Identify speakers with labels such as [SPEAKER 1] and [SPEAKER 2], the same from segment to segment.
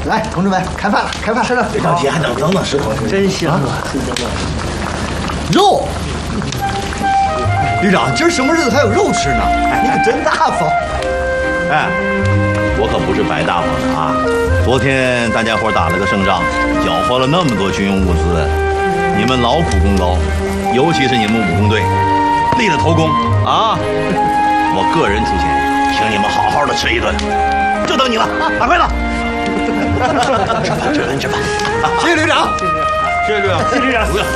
[SPEAKER 1] 来，同志们，开饭了，开饭，吃了。
[SPEAKER 2] 别着急，还等石头。
[SPEAKER 1] 真香啊！肉，旅长，今儿什么日子还有肉吃呢？你可真大方。
[SPEAKER 2] 哎，我可不是白大方的啊！昨天大家伙打了个胜仗，缴获了那么多军用物资，你们劳苦功高，尤其是你们武工队，立了头功啊！我个人出钱，请你们好好的吃一顿，就等你了，打快了。吃吧。
[SPEAKER 1] 谢谢旅长，
[SPEAKER 2] 谢谢旅长，谢谢旅长，不用。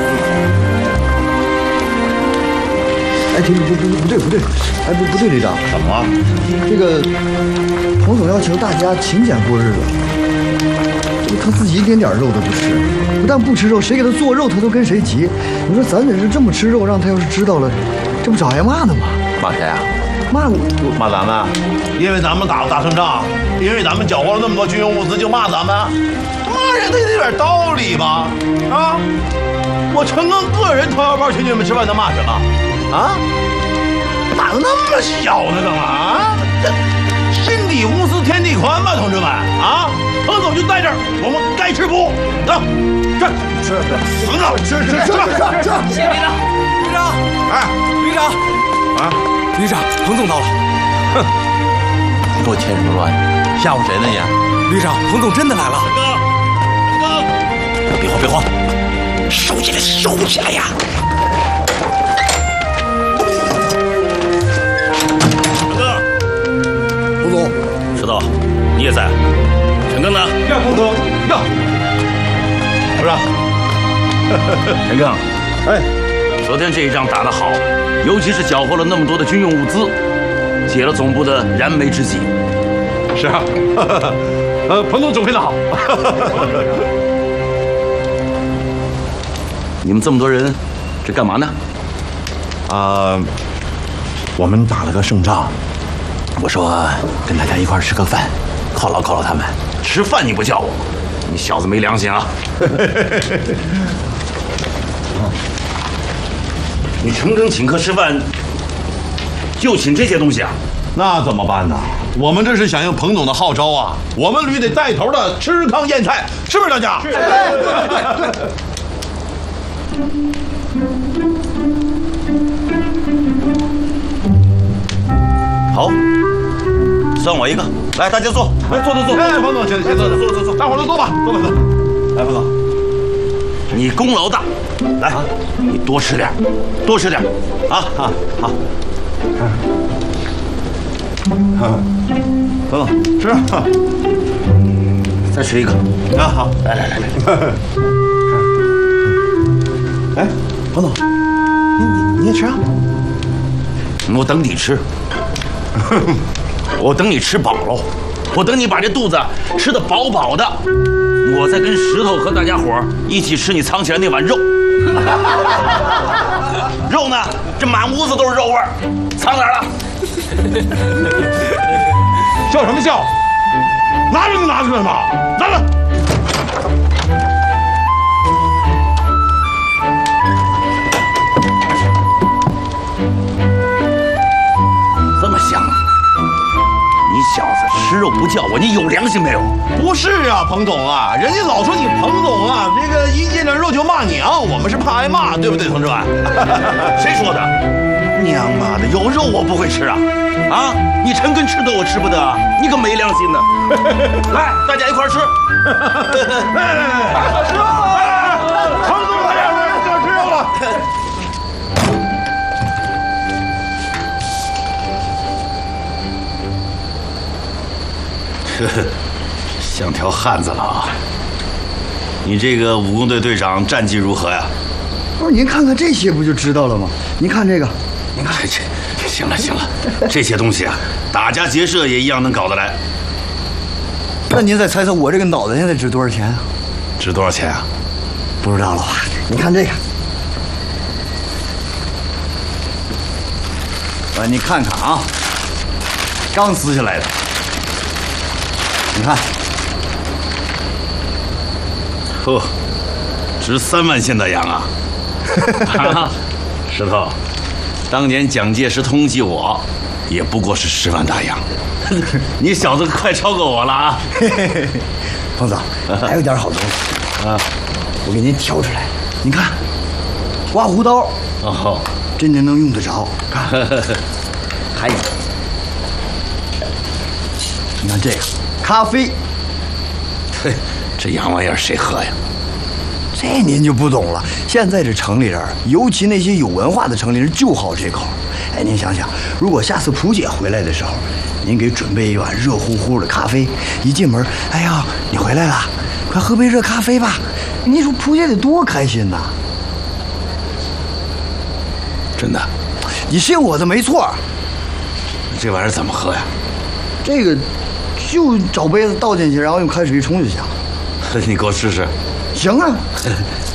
[SPEAKER 1] 哎，不对，哎，不对，旅长，
[SPEAKER 2] 怎么了？
[SPEAKER 1] 这个彭总要求大家勤俭过日子，这个他自己一点点肉都不吃，不但不吃肉，谁给他做肉他都跟谁急。你说咱这是这么吃肉，让他要是知道了，这不找挨骂呢吗？
[SPEAKER 2] 骂谁啊？
[SPEAKER 1] 骂我，
[SPEAKER 2] 骂咱们？因为咱们打了大胜仗，因为咱们缴获了那么多军用物资，就骂咱们？骂人他得有点道理吧？啊！我陈庚个人掏腰包请你们吃饭，他骂什么？啊！胆子那么小呢，干嘛啊？这心底无私天地宽嘛，同志们啊！彭总就在这儿，我们该吃补。走，吃，彭总吃。
[SPEAKER 3] 谢谢旅长。旅长，
[SPEAKER 2] 哎，
[SPEAKER 3] 旅长，
[SPEAKER 2] 啊，
[SPEAKER 3] 旅长，彭总到了。
[SPEAKER 2] 哼，你给我添什么乱？吓唬谁呢你？
[SPEAKER 3] 旅长，彭总真的来了。
[SPEAKER 2] 别慌，收起来呀！
[SPEAKER 1] 彭总，
[SPEAKER 2] 石头，你也在？陈庚呢？
[SPEAKER 3] 要彭总，要。
[SPEAKER 2] 不是，
[SPEAKER 4] 陈庚，
[SPEAKER 2] 哎，
[SPEAKER 4] 昨天这一仗打得好，尤其是缴获了那么多的军用物资，解了总部的燃眉之急。
[SPEAKER 2] 是啊，彭总指挥得好。
[SPEAKER 4] 你们这么多人，这干嘛呢？
[SPEAKER 2] 我们打了个胜仗，我说跟大家一块吃个饭，犒劳犒劳他们。
[SPEAKER 4] 吃饭你不叫我，你小子没良心啊！你陈庚请客吃饭，就请这些东西啊？
[SPEAKER 2] 那怎么办呢？我们这是响应彭总的号召啊！我们旅得带头的吃糠咽菜，是不是大家？对。
[SPEAKER 4] 好，算我一个。来，大家坐，来坐。
[SPEAKER 2] 哎，彭总，先坐，大伙儿都坐吧，坐。来，彭总，
[SPEAKER 4] 你功劳大，来，你多吃点，啊！好。
[SPEAKER 2] 彭总吃，
[SPEAKER 4] 再吃一个。
[SPEAKER 2] 啊，好，
[SPEAKER 4] 来。
[SPEAKER 2] 哎，彭总，你也吃啊？
[SPEAKER 4] 我等你吃，我等你吃饱喽，我等你把这肚子吃得饱饱的，我再跟石头和大家伙一起吃你藏起来那碗肉。肉呢？这满屋子都是肉味儿，藏哪儿了？
[SPEAKER 2] 笑什么笑？拿着就拿出来嘛，拿来。
[SPEAKER 4] 这么香啊！你小子吃肉不叫我，你有良心没有？
[SPEAKER 2] 不是啊，彭总啊，人家老说你彭总啊，这个一见着肉就骂娘，我们是怕挨骂，对不对，同志们？
[SPEAKER 4] 谁说的？娘妈的，有肉我不会吃啊！啊，你陈庚吃的我吃不得，你可没良心呢！来，大家一块儿吃。
[SPEAKER 2] 来，吃肉了！彭总来了，就吃肉了。
[SPEAKER 4] 像条汉子了啊！你这个武工队队长战绩如何呀？
[SPEAKER 1] 不是您看看这些不就知道了吗？您看这个，
[SPEAKER 4] 您看这，行了，这些东西啊，打家劫舍也一样能搞得来。
[SPEAKER 1] 那您再猜猜我这个脑袋现在值多少钱啊？
[SPEAKER 4] 值多少钱啊？
[SPEAKER 1] 不知道了吧？你看这个，你看看啊，刚撕下来的，你看，
[SPEAKER 4] 呵，值3万现大洋啊！石头，当年蒋介石通缉我，也不过是10万大洋。 你小子快超过我了啊！
[SPEAKER 1] 彭总，还有点好东西
[SPEAKER 4] 啊，
[SPEAKER 1] 我给您挑出来，你看，刮胡刀，
[SPEAKER 4] 哦，
[SPEAKER 1] 真正能用得着。看，还有，你看这个咖啡，
[SPEAKER 4] 嘿，这洋玩意儿谁喝呀？
[SPEAKER 1] 这您就不懂了。现在这城里人，尤其那些有文化的城里人，就好这口。哎，您想想，如果下次蒲姐回来的时候，您给准备一碗热乎乎的咖啡，一进门，哎呀，你回来了，快喝杯热咖啡吧。你说蒲姐得多开心呐！
[SPEAKER 4] 真的？
[SPEAKER 1] 你信我的没错。
[SPEAKER 4] 这玩意儿怎么喝呀？
[SPEAKER 1] 这个就找杯子倒进去，然后用开水一冲就行。
[SPEAKER 4] 你给我试试。
[SPEAKER 1] 行啊。